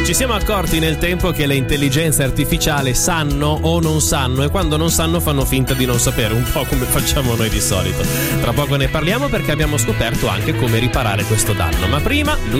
Ci siamo accorti nel tempo che le intelligenze artificiali sanno o non sanno, e quando non sanno fanno finta di non sapere, un po' come facciamo noi di solito. Tra poco ne parliamo perché abbiamo scoperto anche come riparare questo danno, ma prima